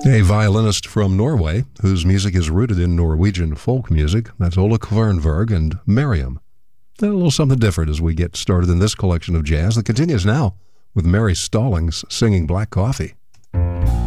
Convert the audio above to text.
A violinist from Norway whose music is rooted in Norwegian folk music. That's Ola Kvernberg and Miriam. A little something different as we get started in this collection of jazz that continues now with Mary Stallings singing Black Coffee.